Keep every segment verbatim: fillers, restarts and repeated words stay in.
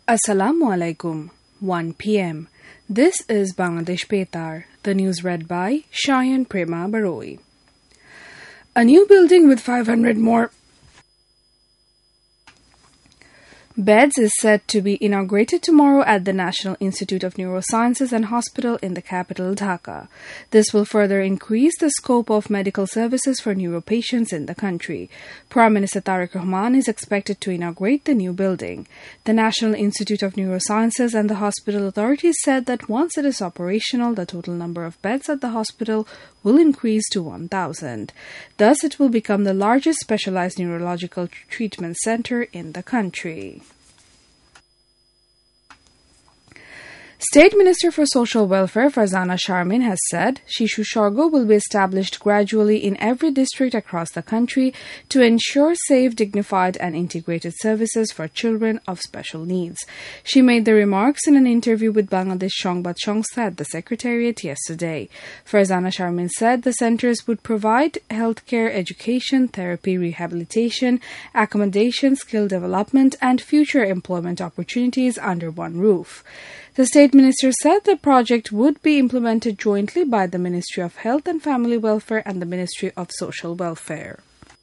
Assalamu alaikum. one p m. This is Bangladesh Betar. The news read by Shayan Prema Baroi. A new building with five hundred more beds is set to be inaugurated tomorrow at the National Institute of Neurosciences and Hospital in the capital, Dhaka. This will further increase the scope of medical services for neuro patients in the country. Prime Minister Tariq Rahman is expected to inaugurate the new building. The National Institute of Neurosciences and the hospital authorities said that once it is operational, the total number of beds at the hospital will increase to one thousand. Thus, it will become the largest specialized neurological treatment center in the country. State Minister for Social Welfare Farzana Sharmin has said Shishu Shargo will be established gradually in every district across the country to ensure safe, dignified and integrated services for children of special needs. She made the remarks in an interview with Bangladesh Shongbat Shongstha at the Secretariat yesterday. Farzana Sharmin said the centres would provide healthcare, education, therapy, rehabilitation, accommodation, skill development and future employment opportunities under one roof. The State Minister said the project would be implemented jointly by the Ministry of Health and Family Welfare and the Ministry of Social Welfare.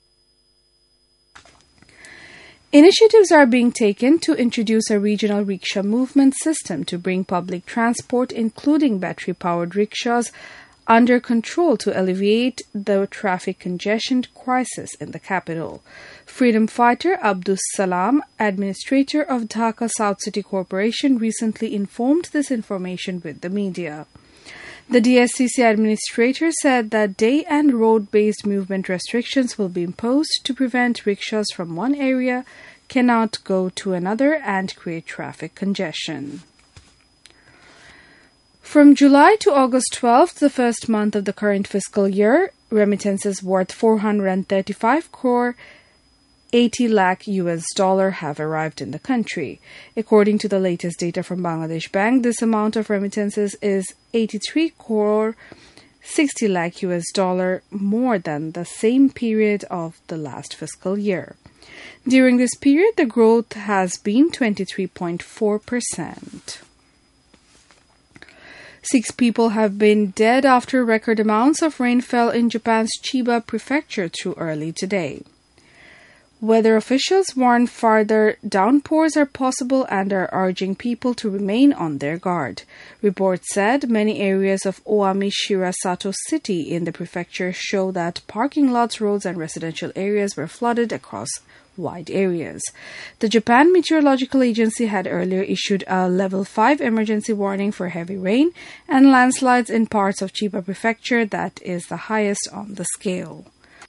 Initiatives are being taken to introduce a regional rickshaw movement system to bring public transport, including battery-powered rickshaws, under control to alleviate the traffic congestion crisis in the capital. Freedom fighter Abdus Salam, administrator of Dhaka South City Corporation, recently informed this information with the media. The D S C C administrator said that day and road-based movement restrictions will be imposed to prevent rickshaws from one area cannot go to another and create traffic congestion. From July to August twelfth, the first month of the current fiscal year, remittances worth four hundred thirty-five crore eighty lakh U S dollar have arrived in the country. According to the latest data from Bangladesh Bank, this amount of remittances is eighty-three crore sixty lakh U S dollar more than the same period of the last fiscal year. During this period, the growth has been twenty-three point four percent. Six people have been dead after record amounts of rain fell in Japan's Chiba prefecture through early today. Weather officials warn further downpours are possible and are urging people to remain on their guard. Reports said many areas of Oami Shirasato City in the prefecture show that parking lots, roads and residential areas were flooded across wide areas. The Japan Meteorological Agency had earlier issued a level five emergency warning for heavy rain and landslides in parts of Chiba prefecture that is the highest on the scale.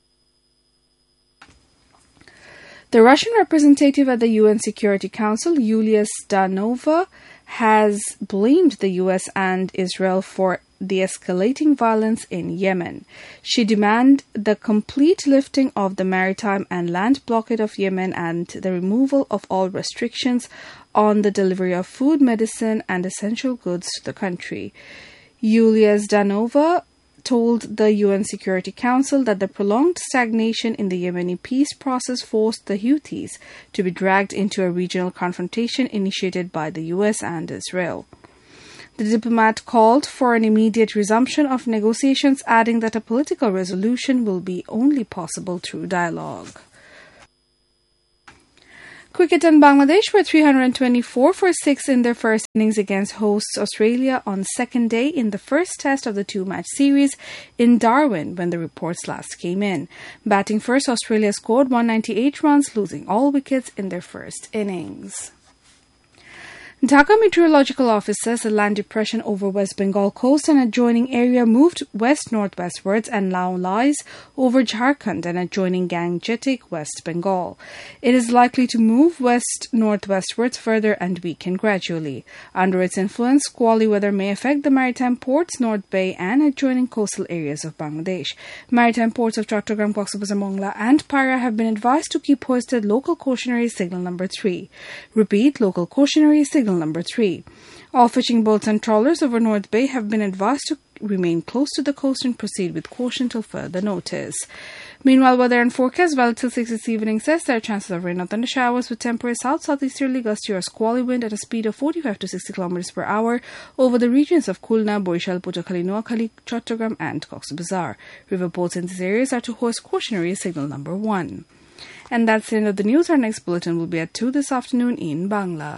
The Russian representative at the U N Security Council, Yulia Zdanova, has blamed the U S and Israel for the escalating violence in Yemen. She demanded the complete lifting of the maritime and land blockade of Yemen and the removal of all restrictions on the delivery of food, medicine, and essential goods to the country. Yulia Zdanova told the U N Security Council that the prolonged stagnation in the Yemeni peace process forced the Houthis to be dragged into a regional confrontation initiated by the U S and Israel. The diplomat called for an immediate resumption of negotiations, adding that a political resolution will be only possible through dialogue. Cricket and Bangladesh were three hundred twenty-four for six in their first innings against hosts Australia on second day in the first test of the two-match series in Darwin when the reports last came in. Batting first, Australia scored one hundred ninety-eight runs, losing all wickets in their first innings. Dhaka Meteorological Office says the land depression over West Bengal coast and adjoining area moved west-northwestwards and now lies over Jharkhand and adjoining Gangetic, West Bengal. It is likely to move west-northwestwards further and weaken gradually. Under its influence, squally weather may affect the maritime ports, North Bay and adjoining coastal areas of Bangladesh. Maritime ports of Chattogram, Cox's Bazar, Mongla and Para have been advised to keep posted local cautionary signal number three. Repeat, local cautionary signal number three. All fishing boats and trawlers over North Bay have been advised to remain close to the coast and proceed with caution till further notice. Meanwhile, weather and forecast. Well, till six this evening says there are chances of rain or thunder showers with temperate south-southeasterly gusty or squally wind at a speed of forty-five to sixty kilometers per hour over the regions of Khulna, Borishal, Putakaali, Noakhali, Chattogram and Cox's Bazar. River boats in these areas are to hoist cautionary signal number one. And that's the end of the news. Our next bulletin will be at two this afternoon in Bangla.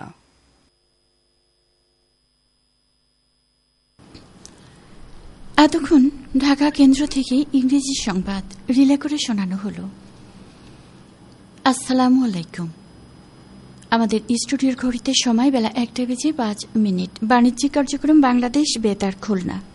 এতক্ষণ ঢাকা কেন্দ্র থেকে ইংরেজি সংবাদ relay করে শোনানো হলো। আসসালামু আলাইকুম। আমাদের স্টুডিওর ঘড়িতে সময় বেলা একটা বেজে পাঁচ মিনিট। বাণিজ্যিক কার্যক্রম বাংলাদেশ বেতার খুলনা।